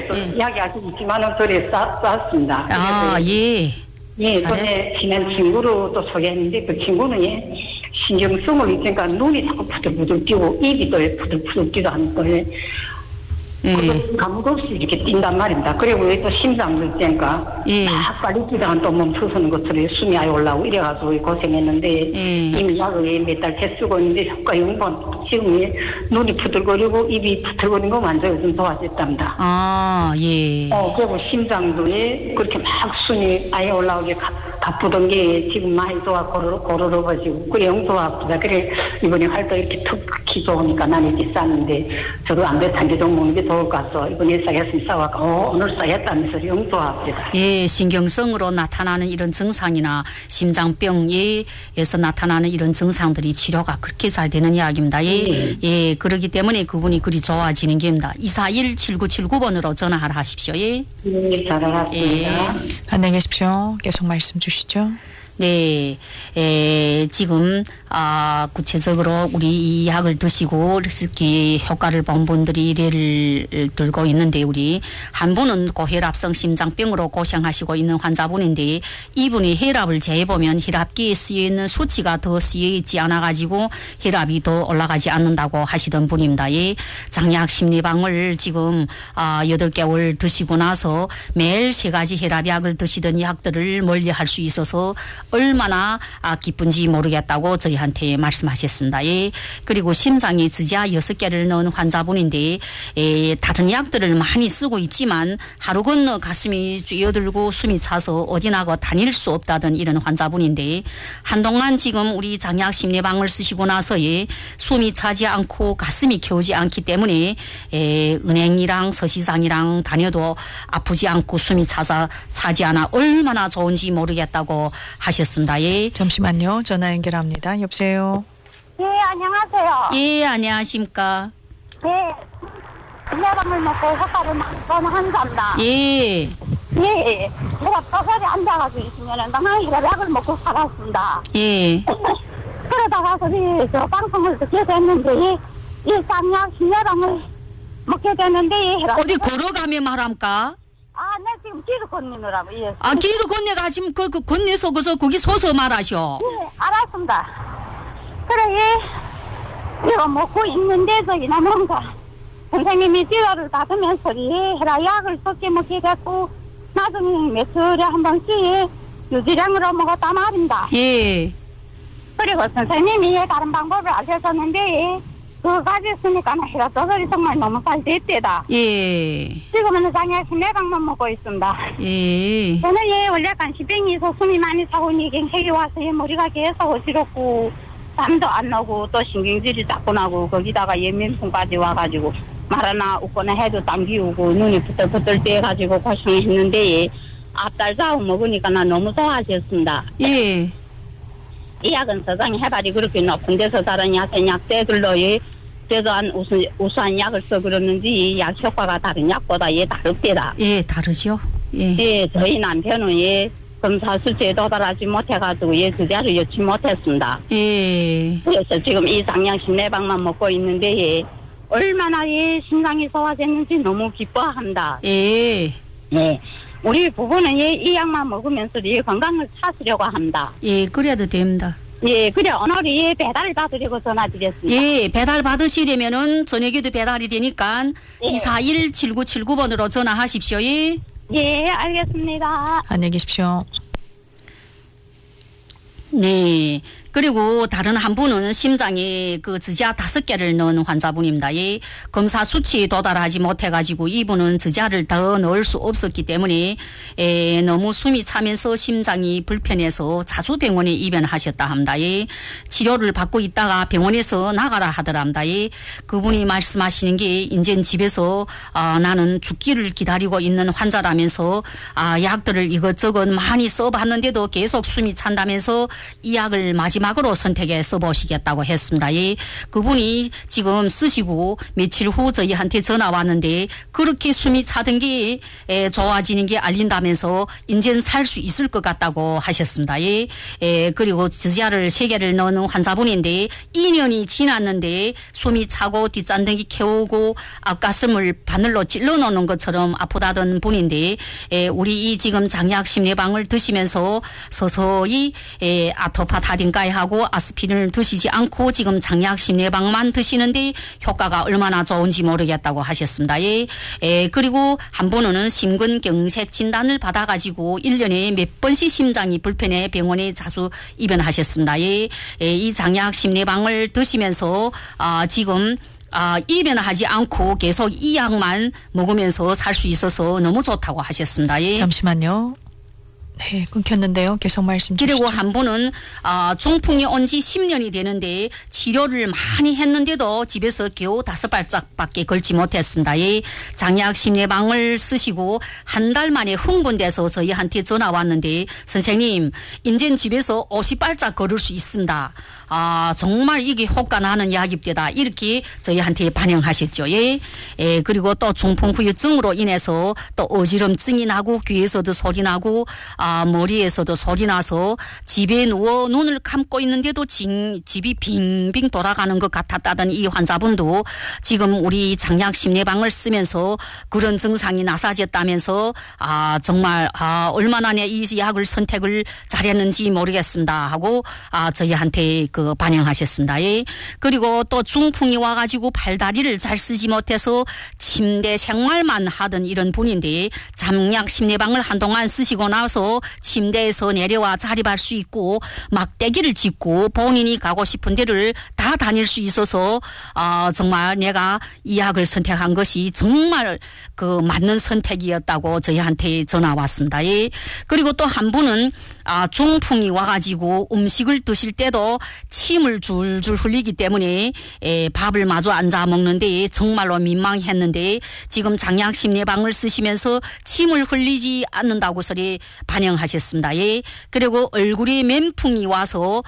그래서 예. 이야기할 수 있지만은 그래 쌌습니다. 아, 예. 예, 전에 친한 친구로 또 소개했는데 그 친구는 예, 신경성을 있으니까 눈이 자꾸 부들부들 뛰고 입이 또 부들부들 뛰도 하는 거예요. 그 감각 없이 이렇게 뛴단 말입니다. 그리고 또 심장도 있으니까 예. 막 빨리 뛰다가 또 멈춰서는 것처럼 숨이 아예 올라오고 이래가지고 고생했는데 예. 이미 약을 몇 달째 쓰고 있는데 효과 영번 지금 눈이 부들거리고 입이 부들거리는 거 완전히 좀 좋아졌답니다. 아, 예. 그리고 심장도 예, 그렇게 막 숨이 아예 올라오게 바쁘던 게 지금 많이 좋아 고르러가지고 그래 영 좋아합니다. 그래 이번에 활동 이렇게 특히 좋으니까 나는 이렇게 쌌는데 저도 안배 탄지종 먹는 게 좋을 것 같아서 이번에 싸겠으면 싸워가 오늘 싸겠다면서 영 좋아합니다. 예, 신경성으로 나타나는 이런 증상이나 심장병에서 나타나는 이런 증상들이 치료가 그렇게 잘 되는 이야기입니다. 예, 예, 그렇기 때문에 그분이 그리 좋아지는 겁니다. 241-7979번으로 전화하라 하십시오. 예. 네, 잘 알았습니다. 예. 안녕히 계십시오. 계속 말씀 주시죠. 네, 지금 구체적으로 우리 이 약을 드시고 특히 효과를 본 분들이 이래를 들고 있는데 우리 한 분은 고혈압성 심장병으로 고생하시고 있는 환자분인데 이분이 혈압을 재보면 혈압기에 쓰여 있는 수치가 더 쓰여 있지 않아 가지고 혈압이 더 올라가지 않는다고 하시던 분입니다. 예, 장약 심리방을 지금 8개월 드시고 나서 매일 3가지 혈압약을 드시던 약들을 멀리할 수 있어서 얼마나 기쁜지 모르겠다고 저희한테 말씀하셨습니다. 예. 그리고 심장에 지지아 6개를 넣은 환자분인데 다른 약들을 많이 쓰고 있지만 하루 건너 가슴이 뛰어들고 숨이 차서 어디 나가 다닐 수 없다던 이런 환자분인데 한동안 지금 우리 장약 심리방을 쓰시고 나서 숨이 차지 않고 가슴이 겨우지 않기 때문에 은행이랑 서시장이랑 다녀도 아프지 않고 숨이 차지 않아 얼마나 좋은지 모르겠다고 하셨습니다. 예. 잠시만요. 전화 연결합니다. 여보세요. 예, 안녕하세요. 예, 안녕하십니까. 네. 신뢰방을 먹고 효과를 많이 한답니다. 예. 예. 제가 뼈저리 앉아가지고 있으면 당연히 약을 먹고 살았습니다. 예. 그러다가 저 방송을 듣게 됐는데 이 쌍약 신뢰방을 먹게 됐는데 어디 걸어가면 말합니까? 네, 지금 길을 건너느라고, 예. 길을 건네가 지금 건네서 거기 서서 말하셔. 예, 알았습니다. 그래, 예. 이거 먹고 있는데도 이나 뭔가 선생님이 지도를 받으면서 해라 약을 섞게 먹게 됐고 나중에 며칠에 한 번씩 유지량으로 먹었단 말입니다. 예. 그리고 선생님이 다른 방법을 알려줬는데 그거 가졌으니까 해라 조절이 정말 너무 잘 됐대다. 예. 지금은 장약 신뢰방만 먹고 있습니다. 예. 저는 원래 간시병이 있어 숨이 많이 차고 혈액이 와서 머리가 계속 어지럽고 잠도 안 나고 또 신경질이 자꾸 나고 거기다가 예민풍까지 와가지고 말 하나 웃거나 해도 당기우고 눈이 부들부들 떼가지고 고생했는데 앞달 좌우 먹으니까 나 너무 좋아졌습니다. 예. 이 약은 서장이 해발이 그렇게 높은 데서 다른 약들로 최소한 우수한 약을 써 그러는지 약 효과가 다른 약보다 다릅니다. 예, 다르죠. 예. 예, 저희 남편은 검사 수치에 도달하지 못해가지고 주자를 여치 못했습니다. 예. 그래서 지금 이 장량 심내방만 먹고 있는데 얼마나 심장이 좋아졌는지 너무 기뻐합니다. 예. 예. 우리 부부는 이 약만 먹으면서 건강을 찾으려고 합니다. 예, 그래도 됩니다. 예, 그래 오늘 배달을 받으려고 전화드렸습니다. 예, 배달 받으시려면은 저녁에도 배달이 되니까 241-7979번으로 전화하십시오. 예. 예, 알겠습니다. 안녕히 계십시오. 네. 그리고 다른 한 분은 심장에 지자 5개를 넣은 환자분입니다. 예. 검사 수치에 도달하지 못해가지고 이분은 지자를 더 넣을 수 없었기 때문에 너무 숨이 차면서 심장이 불편해서 자주 병원에 입원하셨다 합니다. 예. 치료를 받고 있다가 병원에서 나가라 하더랍니다. 예. 그분이 말씀하시는 게 이제 집에서 나는 죽기를 기다리고 있는 환자라면서 약들을 이것저것 많이 써봤는데도 계속 숨이 찬다면서 이 약을 마지막에 마지막으로 선택해 써보시겠다고 했습니다. 예, 그분이 지금 쓰시고 며칠 후 저희한테 전화 왔는데 그렇게 숨이 차던 게 좋아지는 게 알린다면서 이제는 살 수 있을 것 같다고 하셨습니다. 예, 그리고 지지아를 3개를 넣는 환자분인데 2년이 지났는데 숨이 차고 뒷잔등이 캐오고 앞가슴을 바늘로 찔러 놓는 것처럼 아프다던 분인데 우리 이 지금 장약 심내방을 드시면서 서서히 아토파타딘가이하고 아스피린을 드시지 않고 지금 장약 심내방만 드시는데 효과가 얼마나 좋은지 모르겠다고 하셨습니다. 그리고 한 분은 심근경색 진단을 받아가지고 1년에 몇 번씩 심장이 불편해 병원에 자주 입원하셨습니다. 이 장약 심내방을 드시면서 지금 입원하지 않고 계속 이 약만 먹으면서 살 수 있어서 너무 좋다고 하셨습니다. 잠시만요. 네, 끊겼는데요. 계속 말씀 주시죠. 그리고 한 분은 중풍이 온 지 10년이 되는데 치료를 많이 했는데도 집에서 겨우 5발짝밖에 걸지 못했습니다. 이 장약 심내방을 쓰시고 한 달 만에 흥분돼서 저희한테 전화 왔는데 선생님 인젠 집에서 50발짝 걸을 수 있습니다. 정말 이게 효과 나는 약입니다. 이렇게 저희한테 반영하셨죠. 그리고 또 중풍 후유증으로 인해서 또 어지럼증이 나고 귀에서도 소리 나고 머리에서도 소리 나서 집에 누워 눈을 감고 있는데도 집이 빙빙 돌아가는 것 같았다던 이 환자분도 지금 우리 장약 심내방을 쓰면서 그런 증상이 나사졌다면서 정말 얼마나 이 약을 선택을 잘했는지 모르겠습니다 하고 저희한테 반영하셨습니다. 그리고 또 중풍이 와가지고 팔다리를 잘 쓰지 못해서 침대 생활만 하던 이런 분인데 장약 심내방을 한동안 쓰시고 나서 침대에서 내려와 자립할 수 있고 막대기를 짚고 본인이 가고 싶은 데를 다 다닐 수 있어서 정말 내가 이 약을 선택한 것이 정말 맞는 선택이었다고 저희한테 전화 왔습니다. 그리고 또 한 분은 중풍이 와가지고 음식을 드실 때도 침을 줄줄 흘리기 때문에 밥을 마주 앉아 먹는데 정말로 민망했는데 지금 장약 심내방을 쓰시면서 침을 흘리지 않는다고 소리 반영하셨습니다. 그리고 얼굴에 멘풍이 와서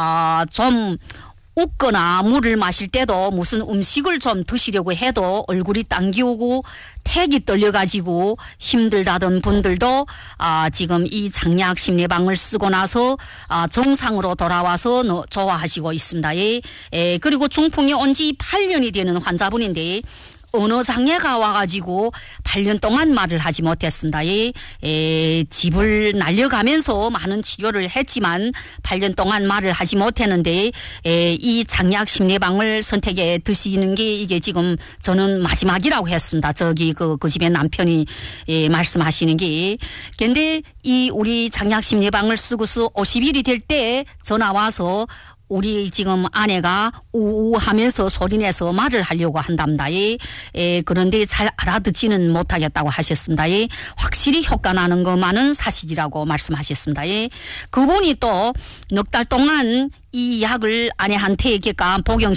좀 웃거나 물을 마실 때도 무슨 음식을 좀 드시려고 해도 얼굴이 당기오고 택이 떨려가지고 힘들다던 분들도 지금 이 장약 심내방을 쓰고 나서 정상으로 돌아와서 좋아하시고 있습니다. 그리고 중풍이 온 지 8년이 되는 환자분인데 언어 장애가 와가지고 8년 동안 말을 하지 못했습니다. 집을 날려가면서 많은 치료를 했지만 8년 동안 말을 하지 못했는데 이 장약 심내방을 선택해 드시는 게 이게 지금 저는 마지막이라고 했습니다. 저기 그 집의 남편이 말씀하시는 게. 근데 이 우리 장약 심내방을 쓰고서 50일이 될 때 전화 와서 우리 지금 아내가 우우하면서 소리내서 말을 하려고 한답니다. 그런데 잘 알아듣지는 못하겠다고 하셨습니다. 확실히 효과 나는 것만은 사실이라고 말씀하셨습니다. 그분이 또 넉 달 동안 이 약을 아내한테 복용